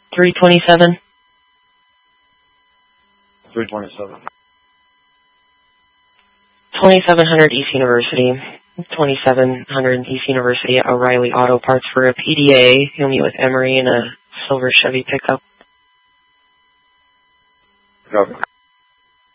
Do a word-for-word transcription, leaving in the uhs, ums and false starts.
three twenty-seven. three twenty-seven. twenty-seven hundred East University. twenty-seven hundred East University, O'Reilly Auto Parts for a P D A. You'll meet with Emery in a silver Chevy pickup. Copy.